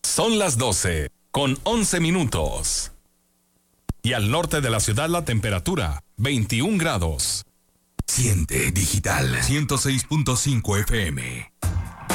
Son las 12, con 11 minutos. Y al norte de la ciudad la temperatura, 21 grados. Siente Digital 106.5 FM.